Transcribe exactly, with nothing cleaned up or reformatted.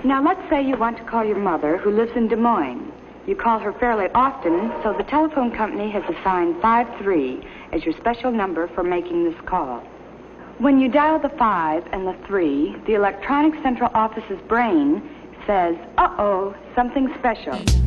Now, let's say you want to call your mother, who lives in Des Moines. You call her fairly often, so the telephone company has assigned five three as your special number for making this call. When you dial the five and the three, the electronic central office's brain says, uh-oh, something special.